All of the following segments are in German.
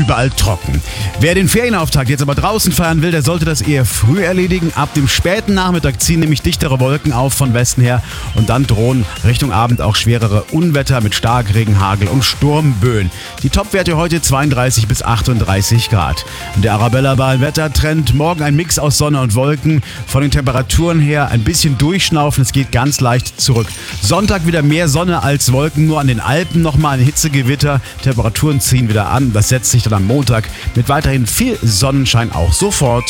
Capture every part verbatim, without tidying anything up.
überall trocken. Wer den Ferienauftakt jetzt aber draußen feiern will, der sollte das eher früh erledigen. Ab dem späten Nachmittag ziehen nämlich dichtere Wolken auf von Westen her und dann drohen Richtung Abend auch schwerere Unwetter mit Starkregen, Hagel und Sturmböen. Die Topwerte heute zweiunddreißig bis achtunddreißig Grad. Und der Arabella-Wettertrend, morgen ein Mix aus Sonne und Wolken. Von den Temperaturen her ein bisschen durchschnaufen, es geht ganz leicht zurück. Sonntag wieder mehr Sonne als Wolken, nur an den Alpen nochmal ein Hitzegewitter. Temperaturen ziehen wieder an, das setzt sich dann am Montag mit weiterhin viel Sonnenschein auch sofort.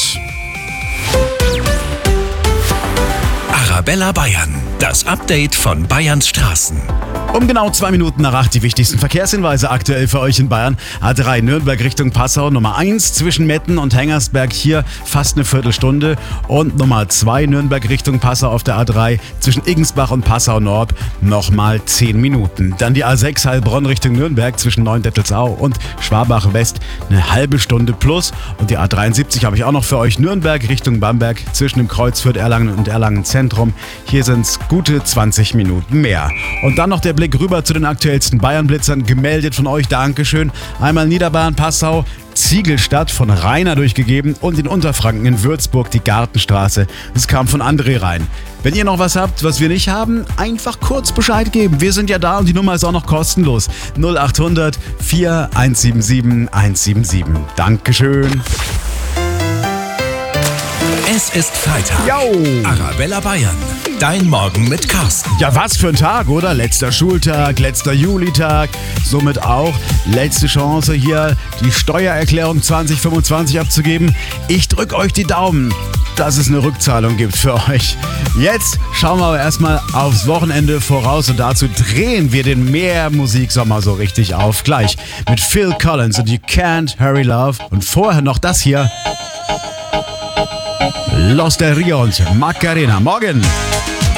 Arabella Bayern, das Update von Bayerns Straßen. Um genau zwei Minuten nach acht die wichtigsten Verkehrshinweise aktuell für euch in Bayern. A drei Nürnberg Richtung Passau, Nummer eins zwischen Metten und Hengersberg, hier fast eine Viertelstunde. Und Nummer zwei Nürnberg Richtung Passau auf der A drei zwischen Iggensbach und Passau Nord nochmal zehn Minuten. Dann die A sechs Heilbronn Richtung Nürnberg zwischen Neuendettelsau und Schwabach West eine halbe Stunde plus. Und die A dreiundsiebzig habe ich auch noch für euch, Nürnberg Richtung Bamberg zwischen dem Kreuz Fürth Erlangen und Erlangen Zentrum. Hier sind es gute zwanzig Minuten mehr. Und dann noch der Blick rüber zu den aktuellsten Bayern-Blitzern, gemeldet von euch, Dankeschön. Einmal Niederbayern, Passau, Ziegelstadt von Rainer durchgegeben und in Unterfranken in Würzburg die Gartenstraße. Das kam von André rein. Wenn ihr noch was habt, was wir nicht haben, einfach kurz Bescheid geben. Wir sind ja da und die Nummer ist auch noch kostenlos. null achthundert vier eins sieben sieben eins sieben sieben. Dankeschön. Es ist Freitag. Jo. Arabella Bayern, dein Morgen mit Carsten. Ja, was für ein Tag, oder? Letzter Schultag, letzter Julitag, somit auch letzte Chance, hier die Steuererklärung zwanzig fünfundzwanzig abzugeben. Ich drück euch die Daumen, dass es eine Rückzahlung gibt für euch. Jetzt schauen wir aber erstmal aufs Wochenende voraus und dazu drehen wir den Meermusiksommer so richtig auf. Gleich mit Phil Collins und You Can't Hurry Love und vorher noch das hier. Los del Rio und Macarena. Morgen!